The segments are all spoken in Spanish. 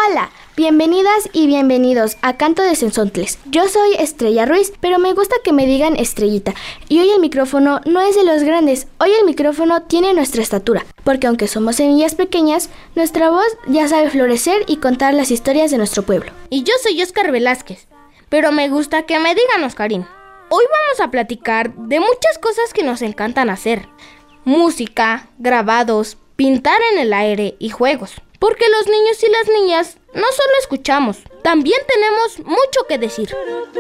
Hola, bienvenidas y bienvenidos a Canto de Sensontles. Yo soy Estrella Ruiz, pero me gusta que me digan Estrellita. Y hoy el micrófono no es de los grandes, hoy el micrófono tiene nuestra estatura. Porque aunque somos semillas pequeñas, nuestra voz ya sabe florecer y contar las historias de nuestro pueblo. Y yo soy Oscar Velázquez, pero me gusta que me digan Oscarín. Hoy vamos a platicar de muchas cosas que nos encantan hacer. Música, grabados, pintar en el aire y juegos. Porque los niños y las niñas no solo escuchamos, también tenemos mucho que decir.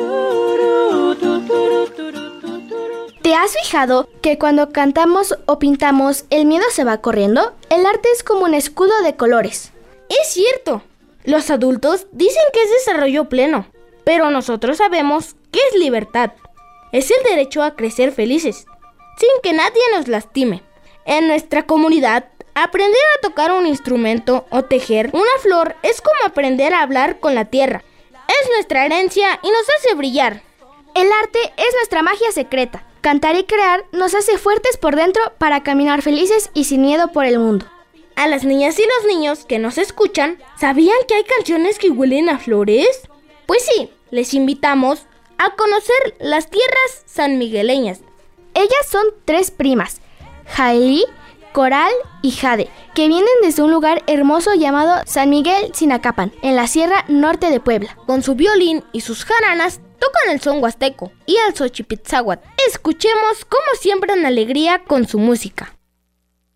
¿Te has fijado que cuando cantamos o pintamos el miedo se va corriendo? El arte es como un escudo de colores. Es cierto, los adultos dicen que es desarrollo pleno, pero nosotros sabemos que es libertad. Es el derecho a crecer felices, sin que nadie nos lastime. En nuestra comunidad, aprender a tocar un instrumento o tejer una flor es como aprender a hablar con la tierra. Es nuestra herencia y nos hace brillar. El arte es nuestra magia secreta. Cantar y crear nos hace fuertes por dentro para caminar felices y sin miedo por el mundo. A las niñas y los niños que nos escuchan, ¿sabían que hay canciones que huelen a flores? Pues sí, les invitamos a conocer las tierras sanmigueleñas. Ellas son 3 primas, Jaelí, Coral y Jade, que vienen desde un lugar hermoso llamado San Miguel Sinacapan, en la Sierra Norte de Puebla. Con su violín y sus jaranas tocan el son huasteco y el xochipitzáhuatl. Escuchemos cómo siembran alegría con su música.